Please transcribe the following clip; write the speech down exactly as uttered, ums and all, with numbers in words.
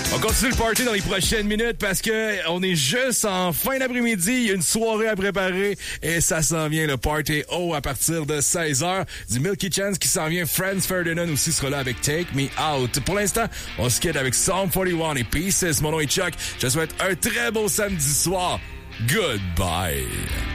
On continue le party dans les prochaines minutes parce que on est juste en fin d'après-midi. Il y a une soirée à préparer et ça s'en vient, le Party O à partir de seize heures. Du Milky Chance qui s'en vient. Franz Ferdinand aussi sera là avec Take Me Out. Pour l'instant, on se quitte avec Psalm quarante et un et Pieces. Mon nom est Chuck. Je te souhaite un très beau samedi soir. Goodbye.